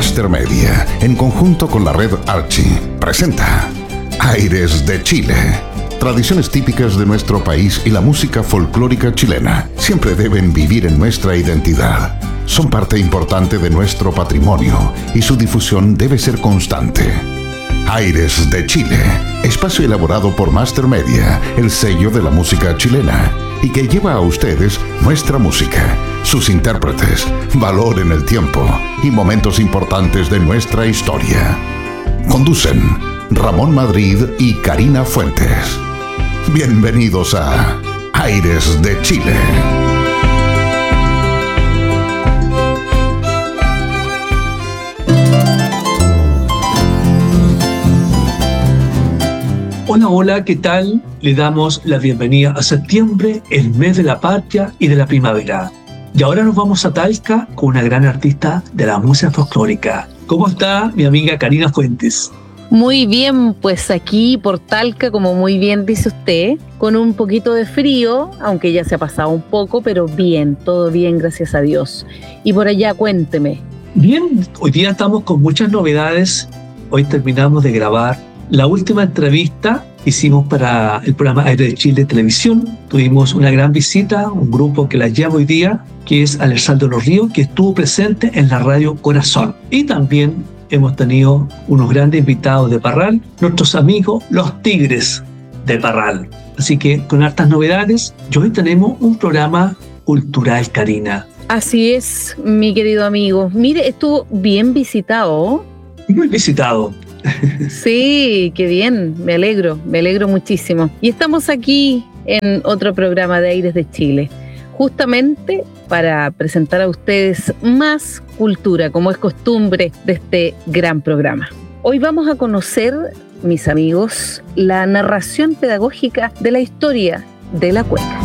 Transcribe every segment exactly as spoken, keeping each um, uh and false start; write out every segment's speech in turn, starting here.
Master Media, en conjunto con la red Archie, presenta Aires de Chile. Tradiciones típicas de nuestro país y la música folclórica chilena siempre deben vivir en nuestra identidad. Son parte importante de nuestro patrimonio y su difusión debe ser constante. Aires de Chile, espacio elaborado por Master Media, el sello de la música chilena, y que lleva a ustedes nuestra música, sus intérpretes, valor en el tiempo y momentos importantes de nuestra historia. Conducen Ramón Madrid y Karina Fuentes. Bienvenidos a Aires de Chile. Hola, hola, ¿qué tal? Le damos la bienvenida a septiembre, el mes de la patria y de la primavera. Y ahora nos vamos a Talca con una gran artista de la música folclórica. ¿Cómo está mi amiga Karina Fuentes? Muy bien, pues aquí por Talca, como muy bien dice usted, con un poquito de frío, aunque ya se ha pasado un poco, pero bien, todo bien, gracias a Dios. Y por allá, cuénteme. Bien, hoy día estamos con muchas novedades. Hoy terminamos de grabar la última entrevista que hicimos para el programa Aires de Chile Televisión. Tuvimos una gran visita, un grupo que la lleva hoy día, que es Alessandro Los Ríos, que estuvo presente en la radio Corazón. Y también hemos tenido unos grandes invitados de Parral, nuestros amigos los Tigres de Parral. Así que con hartas novedades, y hoy tenemos un programa cultural, Karina. Así es, mi querido amigo. Mire, estuvo bien visitado. Muy visitado. Sí, qué bien, me alegro, me alegro muchísimo. Y estamos aquí en otro programa de Aires de Chile, justamente para presentar a ustedes más cultura, como es costumbre de este gran programa. Hoy vamos a conocer, mis amigos, la narración pedagógica de la historia de la cueca.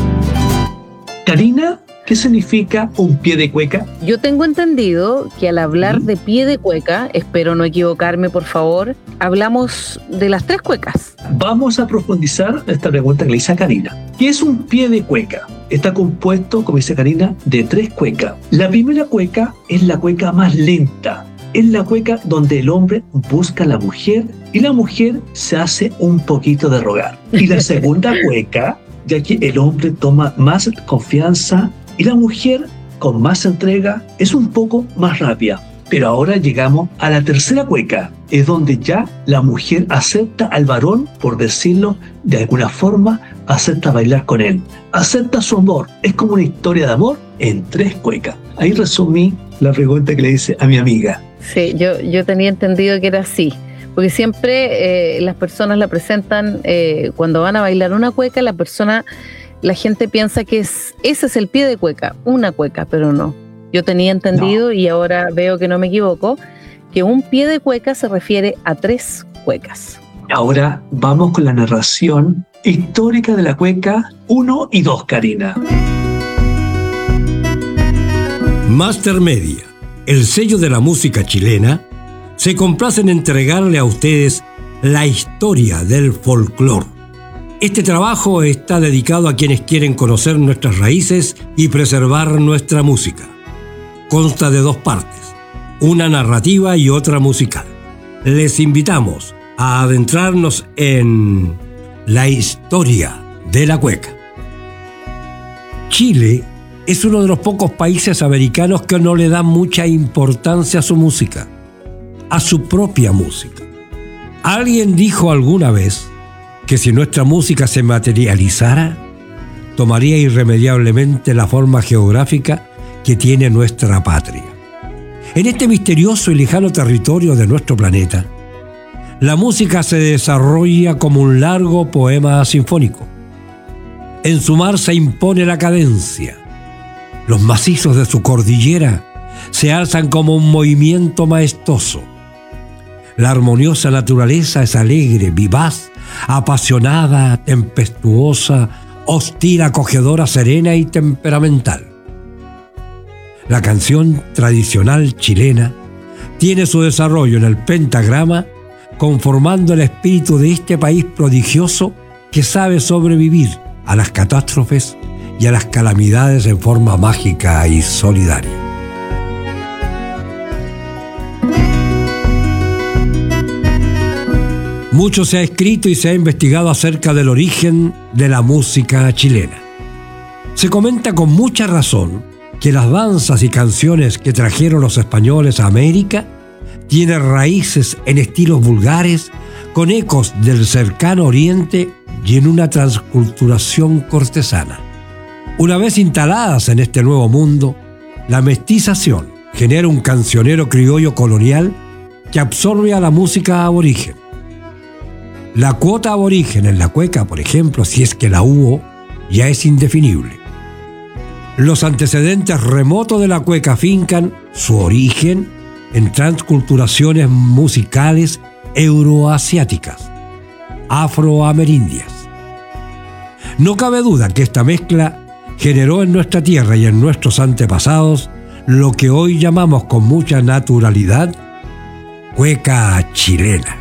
Karina, ¿qué significa un pie de cueca? Yo tengo entendido que al hablar de pie de cueca, espero no equivocarme, por favor, hablamos de las tres cuecas. Vamos a profundizar esta pregunta que le hice a Karina. ¿Qué es un pie de cueca? Está compuesto, como dice Karina, de tres cuecas. La primera cueca es la cueca más lenta. Es la cueca donde el hombre busca a la mujer y la mujer se hace un poquito de rogar. Y la segunda cueca, ya que el hombre toma más confianza y la mujer, con más entrega, es un poco más rápida. Pero ahora llegamos a la tercera cueca, es donde ya la mujer acepta al varón, por decirlo de alguna forma, acepta bailar con él, acepta su amor. Es como una historia de amor en tres cuecas. Ahí resumí la pregunta que le hice a mi amiga. Sí, yo, yo tenía entendido que era así, porque siempre eh, las personas la presentan, eh, cuando van a bailar una cueca, la persona... La gente piensa que es, ese es el pie de cueca, una cueca, pero no. Yo tenía entendido, no. Y ahora veo que no me equivoco, que un pie de cueca se refiere a tres cuecas. Ahora vamos con la narración histórica de la cueca uno y dos, Karina. Master Media, el sello de la música chilena, se complace en entregarle a ustedes la historia del folclore. Este trabajo está dedicado a quienes quieren conocer nuestras raíces y preservar nuestra música. Consta de dos partes, una narrativa y otra musical. Les invitamos a adentrarnos en la historia de la cueca. Chile es uno de los pocos países americanos que no le da mucha importancia a su música, a su propia música. Alguien dijo alguna vez que si nuestra música se materializara, tomaría irremediablemente la forma geográfica que tiene nuestra patria. En este misterioso y lejano territorio de nuestro planeta, la música se desarrolla como un largo poema sinfónico. En su marcha impone la cadencia. Los macizos de su cordillera se alzan como un movimiento maestoso. La armoniosa naturaleza es alegre, vivaz, apasionada, tempestuosa, hostil, acogedora, serena y temperamental. La canción tradicional chilena tiene su desarrollo en el pentagrama, conformando el espíritu de este país prodigioso que sabe sobrevivir a las catástrofes y a las calamidades en forma mágica y solidaria. Mucho se ha escrito y se ha investigado acerca del origen de la música chilena. Se comenta con mucha razón que las danzas y canciones que trajeron los españoles a América tienen raíces en estilos vulgares, con ecos del cercano oriente y en una transculturación cortesana. Una vez instaladas en este nuevo mundo, la mestización genera un cancionero criollo colonial que absorbe a la música aborigen. La cuota aborigen en la cueca, por ejemplo, si es que la hubo, ya es indefinible. Los antecedentes remotos de la cueca fincan su origen en transculturaciones musicales euroasiáticas, afroamerindias. No cabe duda que esta mezcla generó en nuestra tierra y en nuestros antepasados lo que hoy llamamos con mucha naturalidad cueca chilena.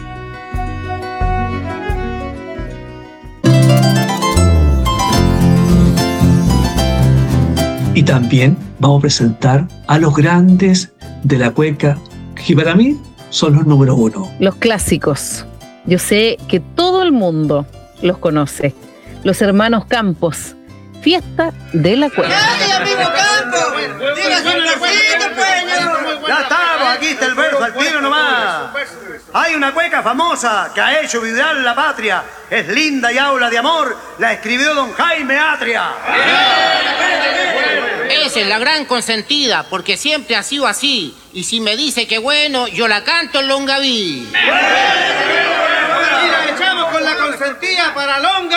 Y también vamos a presentar a los grandes de la cueca, que para mí son los número uno. Los clásicos. Yo sé que todo el mundo los conoce. Los hermanos Campos. Fiesta de la cueca. ¡Ya, amigo Campos! ¡Dígase un besito, pues! Ya estamos, aquí está el verso al tiro nomás. Hay una cueca famosa que ha hecho vibrar la patria. Es linda y habla de amor. La escribió don Jaime Atria. Esa es la gran consentida, porque siempre ha sido así. Y si me dice que bueno, yo la canto en Longaví. Y la echamos con la consentida para Longaví.